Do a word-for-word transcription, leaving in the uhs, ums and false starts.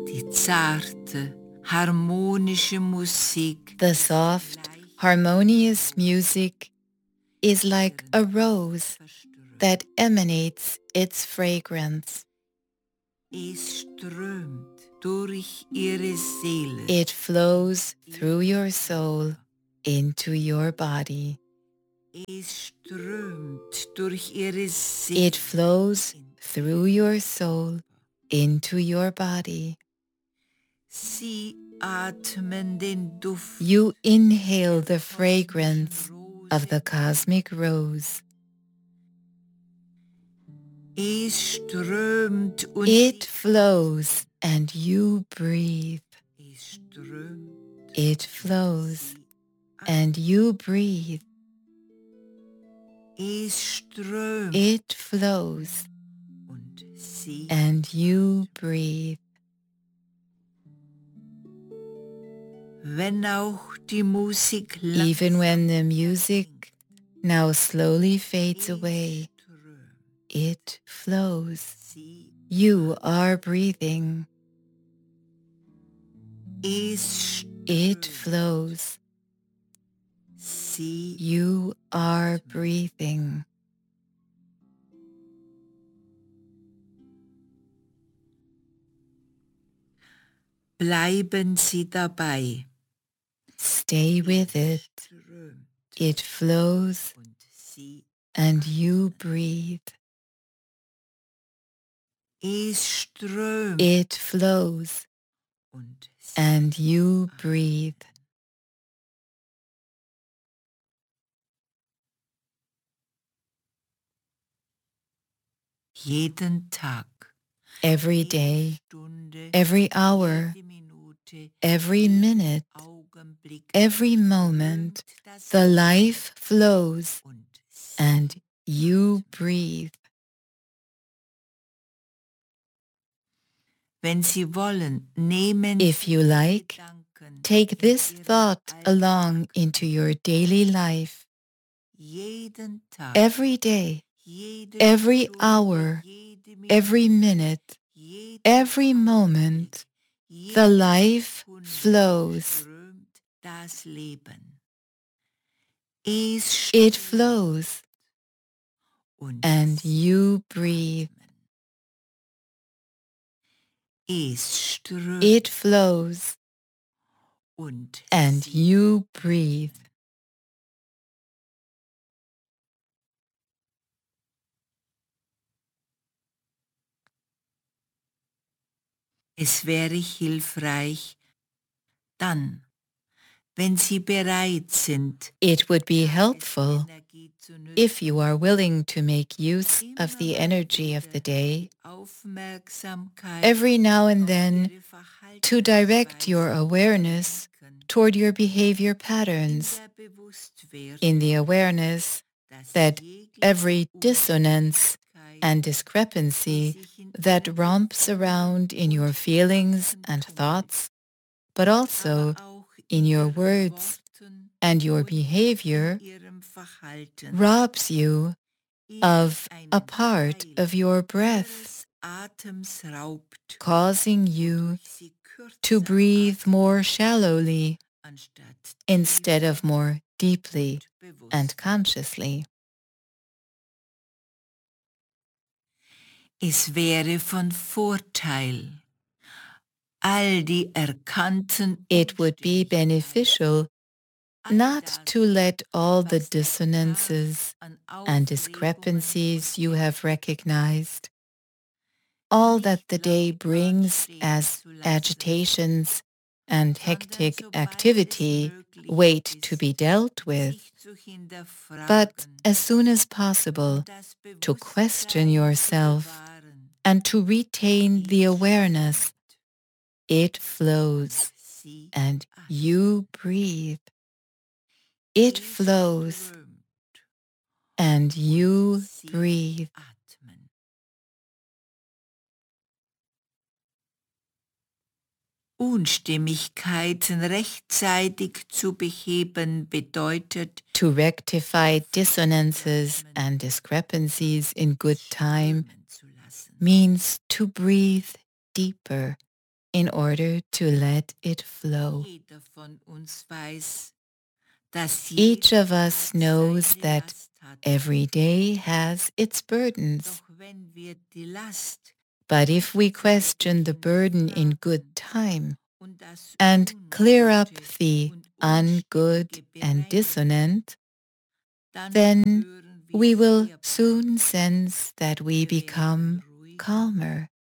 Die zarte, harmonische Musik. The soft, harmonious music is like a rose that emanates its fragrance. Es strömt durch ihre Seele. It flows through your soul into your body. Es strömt durch ihre Seele. It flows through your soul into your body. Sie atmen den Duft. You inhale the fragrance of the cosmic rose. Es strömt und It flows and you breathe. es strömt. It flows and you breathe. Es strömt It flows und sie and you breathe. Wenn auch die Musik Even when the music now slowly fades away, it flows. You are breathing. es It flows. sie You are breathing. bleiben Sie dabei. Stay with it. Strömt It flows und sie and you breathe. es strömt It flows und sie and you breathe. jeden Tag, Every day, Stunde, every hour, jede Minute, every minute, Augenblick, every moment, strömt das the Leben life flows und sie and you breathe. Wenn Sie wollen, nehmen If Sie you like, Gedanken take this in Ihren thought Alltag along into your daily life. jeden Tag, Every day, jede every Stunde, hour, jede every Minute, minute, jeden every moment, Augenblick, the jede life Sekunde flows. strömt das Leben. Es It strömt flows und and Sie you breathe. atmen. Es strömt It flows und and Sie you breathe. Es wäre hilfreich, dann, wenn Sie bereit sind, It would be helpful Tagesenergie zu nutzen, if you are willing to make use of the immer mal energy of the wieder day die Aufmerksamkeit every now and auf then Ihre to direct your Verhaltensweisen awareness lenken, toward your behavior in patterns, der Bewusstwerdung, in the awareness dass that jegliche every dissonance Unstimmigkeit, and die discrepancy sich in that Ihren romps Gefühlen around in your und feelings Gedanken and tun, thoughts, but aber also auch in in your Ihren words Worten and your und in behavior, Ihrem Verhalten, robs you of a part of your breath, Ihres Atems raubt, causing you wodurch Sie to kürzer breathe atmen, more shallowly anstatt instead of tiefer more deeply und and bewusster. consciously. Es wäre von Vorteil, all die erkannten It would be Unstimmigkeiten, beneficial all not das, to let all the was der dissonances Tag an and Aufregungen discrepancies you bringt, have recognized, all that nicht the day lange dort brings stehen as zu lassen, agitations and sondern hectic sobald es activity möglich wait to ist, be dealt with, sich zu hinterfragen but as soon as possible und das to question Bewusstsein zu yourself bewahren. and to retain the Es awareness. It und flows Sie and atmen. you breathe. It Es flows strömt and und you Sie breathe. atmen. Unstimmigkeiten rechtzeitig zu beheben bedeutet, To rectify dissonances and discrepancies in good time strömen zu lassen. means to breathe deeper in order to let it flow. Jeder von uns weiß, dass Each jeder of us Tag knows seine that Last hat. every day has its burdens. Doch wenn wir die Last But if we question the burden in good time and clear up the ungood and dissonant, then we will soon sense that we become calmer